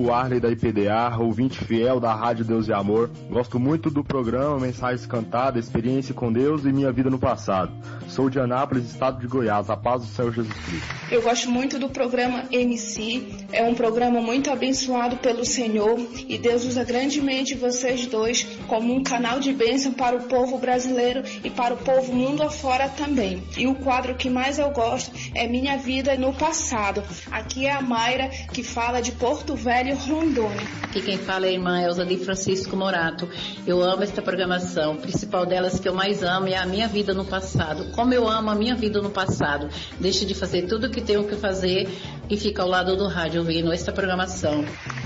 o Arley da IPDA, ouvinte fiel da Rádio Deus e Amor. Gosto muito do programa Mensagens Cantadas, Experiência com Deus e Minha Vida no Passado. Sou de Anápolis, estado de Goiás. A paz do Senhor Jesus Cristo. Eu gosto muito do programa MC. É um programa muito abençoado pelo Senhor e Deus usa grandemente vocês dois como um canal de bênção para o povo brasileiro e para o povo mundo afora também. E o quadro que mais eu gosto é Minha Vida no Passado. Aqui é a Mayra, que fala de Porto Velho, Rondônia. Aqui quem fala é a irmã Elza de Francisco Morato. Eu amo esta programação. O principal delas que eu mais amo é a minha vida no passado. Como eu amo a minha vida no passado. Deixo de fazer tudo o que tenho que fazer e fico ao lado do rádio ouvindo esta programação.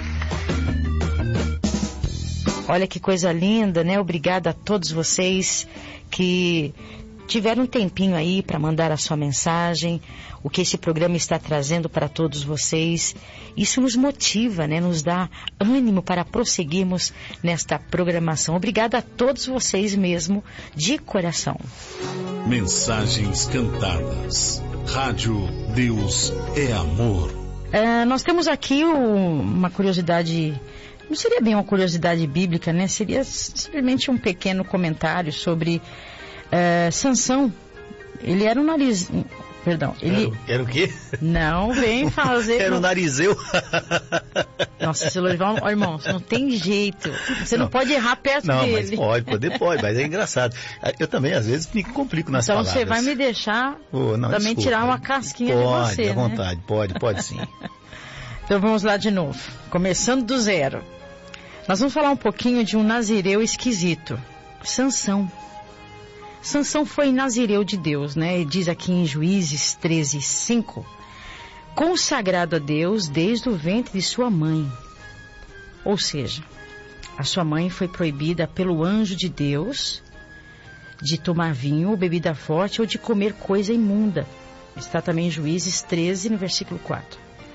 Olha que coisa linda, né? Obrigada a todos vocês que tiveram um tempinho aí para mandar a sua mensagem, o que esse programa está trazendo para todos vocês. Isso nos motiva, né? Nos dá ânimo para prosseguirmos nesta programação. Obrigada a todos vocês mesmo, de coração. Mensagens cantadas. Rádio Deus é Amor. Nós temos aqui uma curiosidade, não seria bem uma curiosidade bíblica, né? Seria simplesmente um pequeno comentário sobre Sansão. Ele era um nariz... Perdão, ele... Era o quê? Não, vem fazer... Era um narizeu. Nossa, seu irmão, não tem jeito. Você não pode errar perto dele. Não, mas pode, mas é engraçado. Eu também, às vezes, me complico nas palavras. Então você vai me deixar também tirar uma casquinha de você, Pode, à vontade, pode sim. Então vamos lá de novo, começando do zero. Nós vamos falar um pouquinho de um nazireu esquisito, Sansão. Sansão foi nazireu de Deus, né? Diz aqui em Juízes 13:5, consagrado a Deus desde o ventre de sua mãe. Ou seja, a sua mãe foi proibida pelo anjo de Deus de tomar vinho ou bebida forte ou de comer coisa imunda. Está também em Juízes 13, no versículo 4.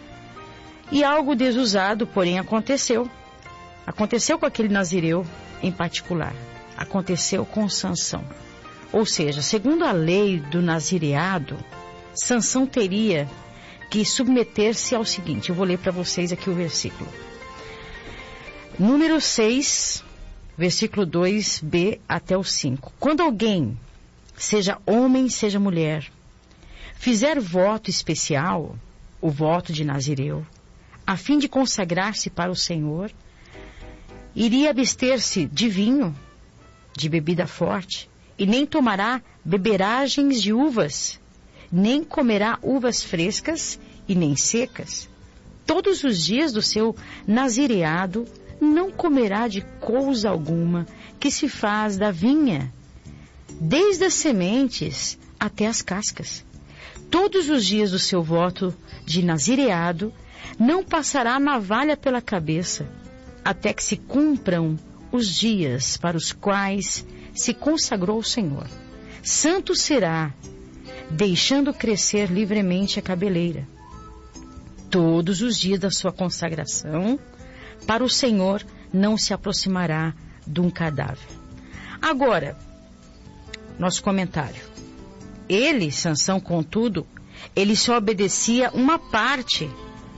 E algo desusado, porém, aconteceu. Aconteceu com aquele nazireu em particular. Aconteceu com Sansão. Ou seja, segundo a lei do nazireado, Sansão teria que submeter-se ao seguinte. Eu vou ler para vocês aqui o versículo. Número 6, versículo 2b até o 5. Quando alguém, seja homem, seja mulher, fizer voto especial, o voto de nazireu, a fim de consagrar-se para o Senhor, iria abster-se de vinho, de bebida forte, e nem tomará beberagens de uvas, nem comerá uvas frescas e nem secas. Todos os dias do seu nazireado não comerá de coisa alguma que se faz da vinha, desde as sementes até as cascas. Todos os dias do seu voto de nazireado não passará navalha pela cabeça, até que se cumpram os dias para os quais se consagrou ao Senhor. Santo será, deixando crescer livremente a cabeleira. Todos os dias da sua consagração, para o Senhor não se aproximará de um cadáver. Agora, nosso comentário. Ele, Sansão, contudo, ele só obedecia uma parte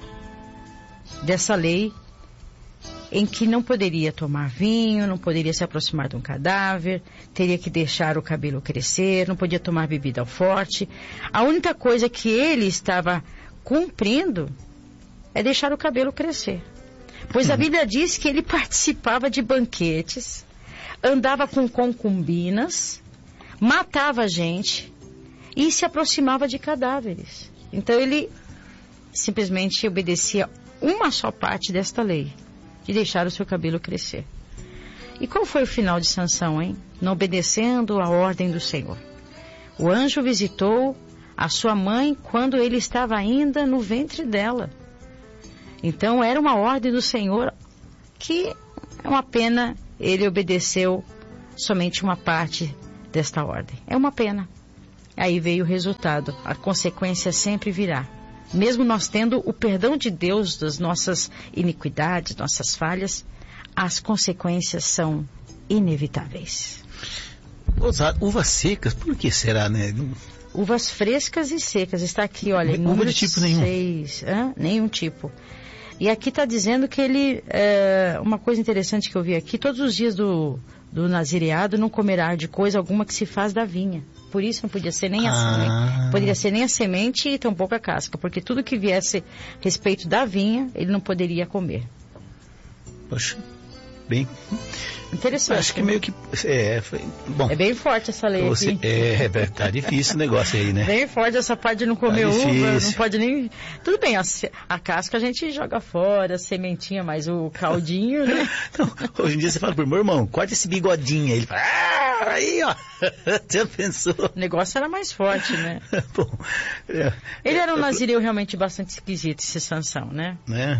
dessa lei, em que não poderia tomar vinho, não poderia se aproximar de um cadáver, teria que deixar o cabelo crescer, não podia tomar bebida forte. A única coisa que ele estava cumprindo é deixar o cabelo crescer. Pois a Bíblia diz que ele participava de banquetes, andava com concubinas, matava gente e se aproximava de cadáveres. Então ele simplesmente obedecia uma só parte desta lei, de deixar o seu cabelo crescer. E qual foi o final de Sansão, hein? Não obedecendo a ordem do Senhor. O anjo visitou a sua mãe quando ele estava ainda no ventre dela. Então era uma ordem do Senhor que é uma pena ele obedeceu somente uma parte desta ordem. É uma pena. Aí veio o resultado. A consequência sempre virá. Mesmo nós tendo o perdão de Deus das nossas iniquidades, nossas falhas, as consequências são inevitáveis. Uvas secas, por que será, né? Uvas frescas e secas, está aqui, olha, número de tipo nenhum. 6, nenhum tipo. E aqui está dizendo que ele, uma coisa interessante que eu vi aqui, todos os dias do nazireado não comerá de coisa alguma que se faz da vinha. Por isso não podia ser nem a semente, poderia ser nem a semente e tampouco a casca, porque tudo que viesse a respeito da vinha, ele não poderia comer. Poxa, bem... Interessante. Acho que meio que... bom, é bem forte essa lei aqui. Tá difícil o negócio aí, né? Bem forte essa parte de não comer uva, não pode nem... Tudo bem, a casca a gente joga fora, a sementinha, mas o caldinho, né? Não, hoje em dia você fala pro meu irmão, corta esse bigodinho aí. Ele fala, aí ó, você pensou. O negócio era mais forte, né? Bom, ele era um nazireu realmente bastante esquisito, esse Sansão, né?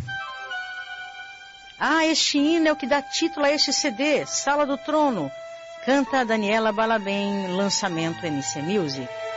Este hino é o que dá título a este CD, Sala do Trono. Canta a Daniela Balabem, lançamento MC Music.